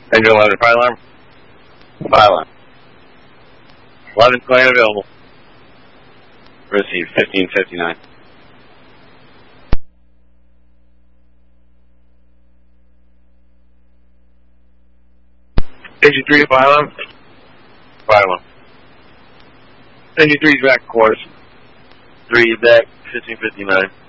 Engine 11, fire alarm. Fire alarm. 11 going available. Receive 1559. Engine 3, fire alarm. Fire alarm. Engine 3's back quarters. 3 back, 1559.